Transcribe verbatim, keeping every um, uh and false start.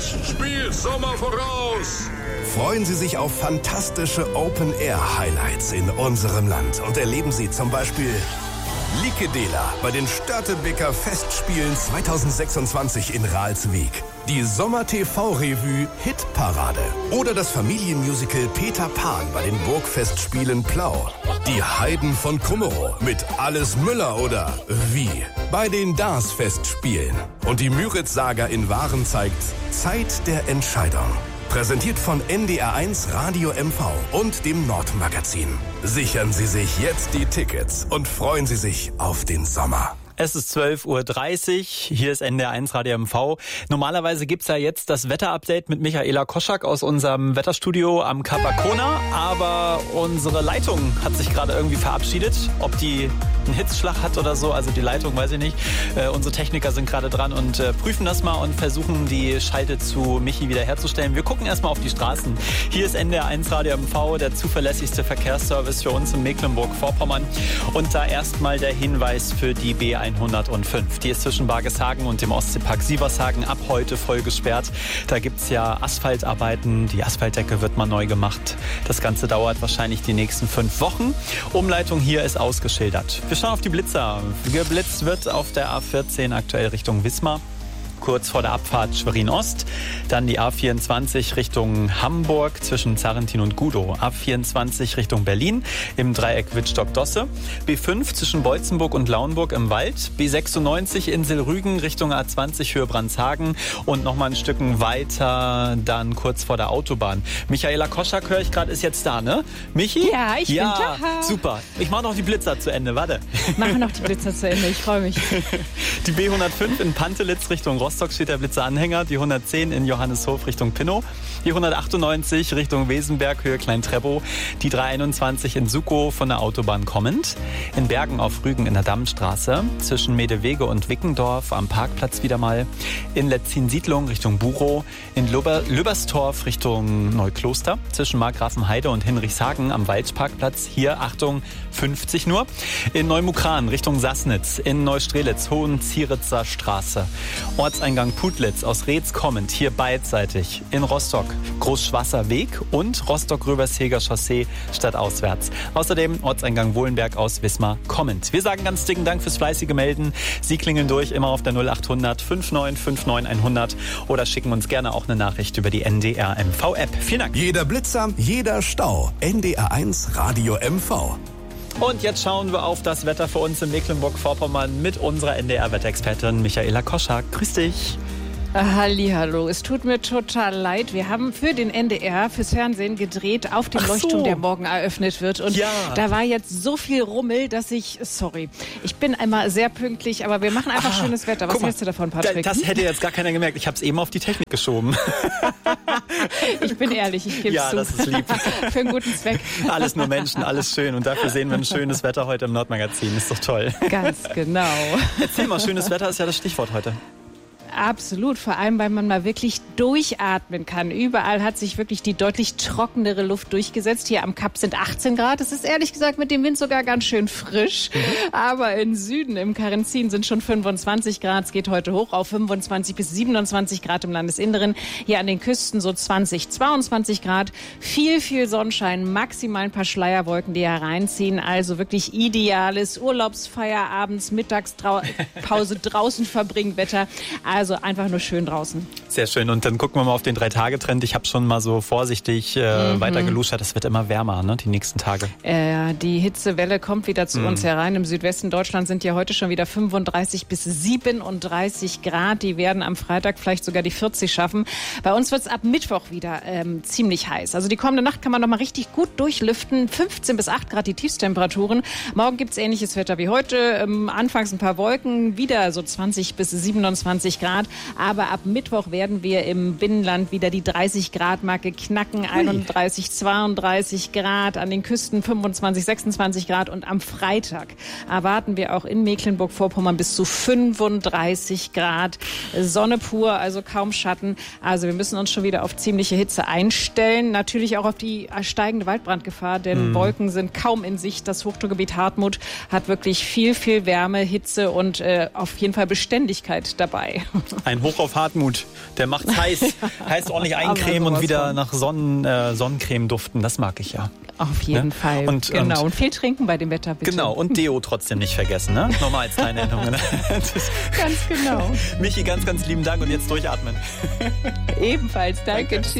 Festspiel Sommer voraus! Freuen Sie sich auf fantastische Open-Air-Highlights in unserem Land und erleben Sie zum Beispiel Likedela bei den Störtebeker Festspielen zweitausendsechsundzwanzig in Ralswiek, die Sommer-T V-Revue Hitparade oder das Familienmusical Peter Pan bei den Burgfestspielen Plau, die Heiden von Kummerow mit Alles Müller oder Wie bei den Dars-Festspielen und die Müritz-Saga in Waren zeigt Zeit der Entscheidung. Präsentiert von N D R eins Radio M V und dem Nordmagazin. Sichern Sie sich jetzt die Tickets und freuen Sie sich auf den Sommer. Es ist zwölf Uhr dreißig, hier ist N D R eins Radio M V. Normalerweise gibt's ja jetzt das Wetterupdate mit Michaela Koschak aus unserem Wetterstudio am Kap Arkona, aber unsere Leitung hat sich gerade irgendwie verabschiedet. Ob die einen Hitzschlag hat oder so, also die Leitung weiß ich nicht. Äh, unsere Techniker sind gerade dran und äh, prüfen das mal und versuchen die Schalte zu Michi wiederherzustellen. Wir gucken erstmal auf die Straßen. Hier ist N D R eins Radio M V, der zuverlässigste Verkehrsservice für uns in Mecklenburg-Vorpommern. Und da erstmal der Hinweis für die B hundertfünf. Die ist zwischen Bargeshagen und dem Ostseepark Sievershagen ab heute voll gesperrt. Da gibt es ja Asphaltarbeiten. Die Asphaltdecke wird mal neu gemacht. Das Ganze dauert wahrscheinlich die nächsten fünf Wochen. Umleitung hier ist ausgeschildert. Wir schauen auf die Blitzer. Geblitzt wird auf der A vierzehn aktuell Richtung Wismar. Kurz vor der Abfahrt Schwerin-Ost. Dann die A vierundzwanzig Richtung Hamburg zwischen Zarrentin und Gudow. A vierundzwanzig Richtung Berlin im Dreieck Wittstock-Dosse. B fünf zwischen Beutzenburg und Lauenburg im Wald. B sechsundneunzig Insel-Rügen Richtung A zwanzig Höhe Brandshagen. Und nochmal ein Stückchen weiter dann kurz vor der Autobahn. Michaela Koschak, höre ich gerade, ist jetzt da, ne? Michi? Ja, ich ja, bin da. Super. Ich mache noch die Blitzer zu Ende, warte. Machen noch die Blitzer zu Ende, ich freue mich. Die B hundertfünf in Pantelitz Richtung Rostock steht der Blitzeranhänger, die hundertzehn in Johanneshof Richtung Pinnow, die hundertachtundneunzig Richtung Wesenberg Höhe Klein-Treppow, die dreihunderteinundzwanzig in Sukow von der Autobahn kommend, in Bergen auf Rügen in der Dammstraße, zwischen Medewege und Wickendorf am Parkplatz wieder mal, in Letzin-Siedlung Richtung Burow, in Lüber- Lüberstorf Richtung Neukloster, zwischen Markgrafenheide und Hinrichshagen am Waldparkplatz, hier Achtung, fünfzig nur, in Neumukran Richtung Sassnitz, in Neustrelitz Hohenzieritzer Straße, Ortseingang Putlitz aus Reetz kommend, hier beidseitig, in Rostock Großschwasser-Weg und Rostock-Röbersheger Chaussee stadtauswärts. Außerdem Ortseingang Wohlenberg aus Wismar kommend. Wir sagen ganz dicken Dank fürs fleißige Melden. Sie klingeln durch immer auf der null acht hundert neunundfünfzig neunundfünfzig hundert oder schicken uns gerne auch eine Nachricht über die N D R M V-App. Vielen Dank. Jeder Blitzer, jeder Stau. N D R eins Radio M V. Und jetzt schauen wir auf das Wetter für uns in Mecklenburg-Vorpommern mit unserer N D R-Wetterexpertin Michaela Koschak. Grüß dich. Hallihallo, es tut mir total leid. Wir haben für den N D R, fürs Fernsehen gedreht auf dem Ach Leuchtturm, so. der morgen eröffnet wird. Und Ja. da war jetzt so viel Rummel, dass ich, sorry, ich bin einmal sehr pünktlich, aber wir machen einfach Ah, schönes Wetter. Was guck mal, hältst du davon, Patrick? Das hätte jetzt gar keiner gemerkt. Ich habe es eben auf die Technik geschoben. Ich bin ehrlich, ich gebe es Ja, zu. das ist lieb. Für einen guten Zweck. Alles nur Menschen, alles schön. Und dafür sehen wir ein schönes Wetter heute im Nordmagazin. Ist doch toll. Ganz genau. Erzähl mal, schönes Wetter ist ja das Stichwort heute. Absolut, vor allem, weil man mal wirklich durchatmen kann. Überall hat sich wirklich die deutlich trockenere Luft durchgesetzt. Hier am Kap sind achtzehn Grad. Es ist ehrlich gesagt mit dem Wind sogar ganz schön frisch. Mhm. Aber im Süden, im Karenzin, sind schon fünfundzwanzig Grad. Es geht heute hoch auf fünfundzwanzig bis siebenundzwanzig Grad im Landesinneren. Hier an den Küsten so zwanzig, zweiundzwanzig Grad. Viel, viel Sonnenschein, maximal ein paar Schleierwolken, die hereinziehen. Also wirklich ideales Urlaubsfeierabends, Mittagspause draußen verbringen Wetter. Also einfach nur schön draußen. Sehr schön. Und dann gucken wir mal auf den Drei-Tage-Trend. Ich habe schon mal so vorsichtig äh, mhm. weiter geluschert. Es wird immer wärmer, ne, die nächsten Tage. Äh, die Hitzewelle kommt wieder zu mhm. uns herein. Im Südwesten Deutschlands sind ja heute schon wieder fünfunddreißig bis siebenunddreißig Grad. Die werden am Freitag vielleicht sogar die vierzig schaffen. Bei uns wird es ab Mittwoch wieder ähm, ziemlich heiß. Also die kommende Nacht kann man noch mal richtig gut durchlüften. fünfzehn bis acht Grad die Tiefstemperaturen. Morgen gibt es ähnliches Wetter wie heute. Ähm, anfangs ein paar Wolken, wieder so zwanzig bis siebenundzwanzig Grad. Aber ab Mittwoch werden wir im Binnenland wieder die dreißig Grad Marke knacken. einunddreißig, zweiunddreißig Grad, an den Küsten fünfundzwanzig, sechsundzwanzig Grad. Und am Freitag erwarten wir auch in Mecklenburg-Vorpommern bis zu fünfunddreißig Grad. Sonne pur, also kaum Schatten. Also wir müssen uns schon wieder auf ziemliche Hitze einstellen. Natürlich auch auf die steigende Waldbrandgefahr, denn mhm. Wolken sind kaum in Sicht. Das Hochdruckgebiet Hartmut hat wirklich viel, viel Wärme, Hitze und äh, auf jeden Fall Beständigkeit dabei. Ein Hoch auf Hartmut. Der macht's heiß. Heißt ordentlich eincremen und wieder von. nach Sonnen, äh, Sonnencreme duften. Das mag ich ja. Auf jeden ne? Fall. Und, genau. Und, und viel trinken bei dem Wetter, bitte. Genau. Und Deo trotzdem nicht vergessen. Ne? Nochmal als kleine Erinnerung. Ganz genau. Michi, ganz, ganz lieben Dank und jetzt durchatmen. Ebenfalls. Danke. Tschüss.